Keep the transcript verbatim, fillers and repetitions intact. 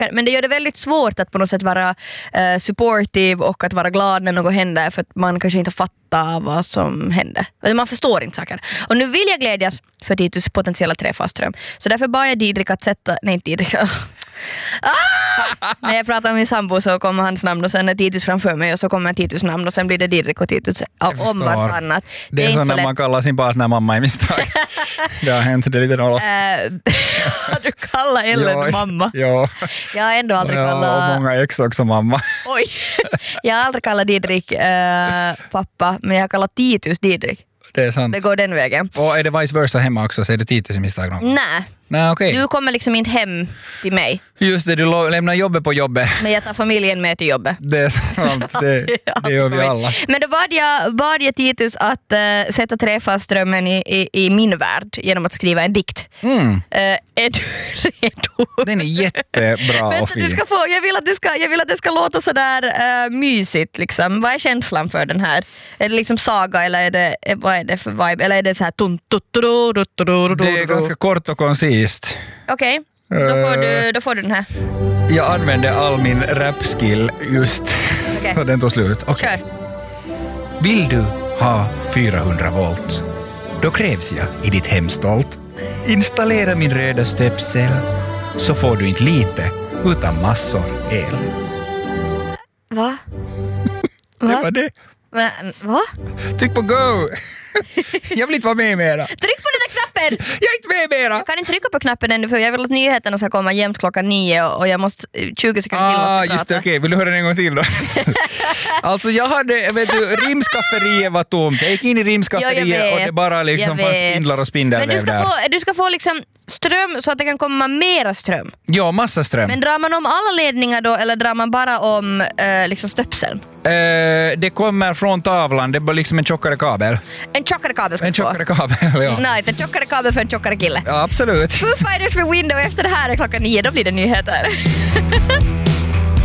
Men det gör det väldigt svårt att på något sätt vara uh, supportive och att vara glad när något händer för att man kanske inte fattar vad som händer. Man förstår inte saker. Och nu vill jag glädjas för Titus potentiella träfastström. Så därför bad jag Didrik att sätta... Nej, inte Didrik. Ah! När jag pratar med min sambo så kommer hans namn och sen är Titus framför mig och så kommer Titus namn och sen blir det Didrik och Titus om vartannat. Det, det är, är så när man kallar sin partner mamma i misstag. Det har hänt, det är lite nolla. Du kallar Ellen jo, mamma. Jo. Jag har ändå aldrig ja, kallat... Och många ex också mamma. Oj. Jag har aldrig kallat Didrik äh, pappa, men jag har kallat Titus Didrik. Det är sant. Det går den vägen. Och är det vice versa hemma också? Så är det Titus i misstag någon gång? Nej. Nej, okej. Du kommer liksom inte hem till mig. Just det, du lämnar jobbet på jobbet. Men jag tar familjen med till jobbet. Det är sant, det, det gör vi alla. Men då bad jag, bad jag Titus att uh, sätta träfastströmmen i, i, i min värld genom att skriva en dikt. Mm. Uh, är du redo? Den är jättebra och fin. Du ska få, jag, vill att du ska, jag vill att det ska låta sådär uh, mysigt. Liksom. Vad är känslan för den här? Är det liksom saga eller är det, vad är det för vibe? Eller är det så här... Det är ganska kort och koncist. Okej, okay. då, får du, då får du den här. Jag använde all min rap-skill just okay. Så den tog slut. Okay. Kör. Vill du ha fyrahundra volt? Då krävs jag i ditt hem stolt. Installera min röda stöpsel så får du inte lite utan massor el. Va? Va? Det var det. Men, va? Tryck på go! Jag vill inte vara med mera. Tryck på den där knappen! Jag är inte med mera! Jag kan inte trycka på knappen ännu för jag vill att nyheterna ska komma jämt klockan nio och jag måste tjugo sekunder till ah, måste prata. Just det, okej. Okay. Vill du höra den en gång till då? Alltså jag hade, vet du, rimskafferiet var tomt. Jag gick in i rimskafferiet ja, och det bara liksom fanns spindlar och spindelväv där. Men du ska, få, du ska få liksom ström så att det kan komma mera ström. Ja, massa ström. Men drar man om alla ledningar då eller drar man bara om äh, liksom stöpseln? Uh, det kommer från tavlan, det är bara liksom en tjockare kabel. En tjockare kabel ska En tjockare kabel, ja. Nej, en tjockare kabel för en tjockare kille. Ja, absolut. Foo Fighters med Window efter det här är klockan nio, då blir det nyheter.